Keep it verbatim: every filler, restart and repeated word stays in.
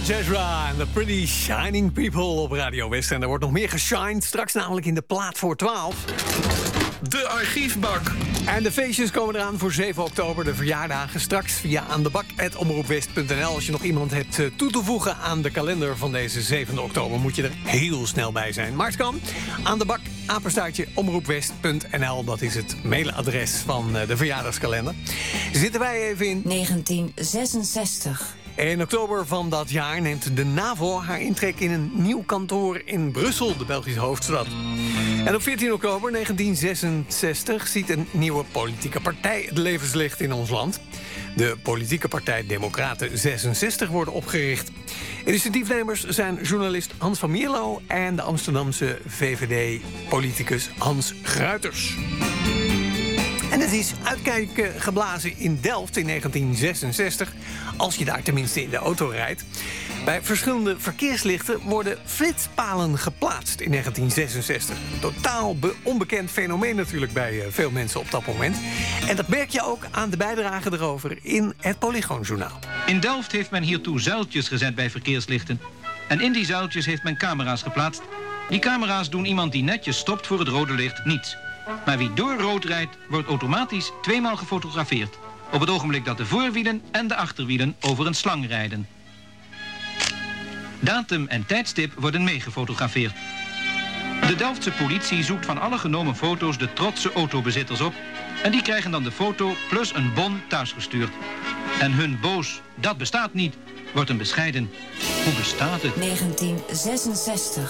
Jezra en The Pretty Shining People op Radio West. En er wordt nog meer geshined, straks namelijk in de plaat voor twaalf. De archiefbak. En de feestjes komen eraan voor zeven oktober, de verjaardagen. Straks via aandebak apenstaartje omroepwest punt n l. Als je nog iemand hebt toe te voegen aan de kalender van deze zevende oktober... moet je er heel snel bij zijn. Maar het kan. Aandebak apenstaartje omroepwest punt n l. Dat is het mailadres van de verjaardagskalender. Zitten wij even in negentien zesenzestig. In oktober van dat jaar neemt de NAVO haar intrek in een nieuw kantoor in Brussel, de Belgische hoofdstad. En op veertien oktober negentien zesenzestig ziet een nieuwe politieke partij het levenslicht in ons land. De politieke partij Democraten zesenzestig wordt opgericht. Initiatiefnemers zijn journalist Hans van Mierlo en de Amsterdamse V V D-politicus Hans Gruiters. En het is uitkijken geblazen in Delft in negentien zesenzestig... als je daar tenminste in de auto rijdt. Bij verschillende verkeerslichten worden flitspalen geplaatst in negentien zesenzestig. Totaal be- onbekend fenomeen natuurlijk bij uh, veel mensen op dat moment. En dat merk je ook aan de bijdrage erover in het Polygoonjournaal. In Delft heeft men hiertoe zuiltjes gezet bij verkeerslichten. En in die zuiltjes heeft men camera's geplaatst. Die camera's doen iemand die netjes stopt voor het rode licht niets. Maar wie door rood rijdt, wordt automatisch tweemaal gefotografeerd. Op het ogenblik dat de voorwielen en de achterwielen over een slang rijden. Datum en tijdstip worden meegefotografeerd. De Delftse politie zoekt van alle genomen foto's de trotse autobezitters op. En die krijgen dan de foto plus een bon thuisgestuurd. En hun boos, dat bestaat niet, wordt een bescheiden. Hoe bestaat het? negentien zesenzestig.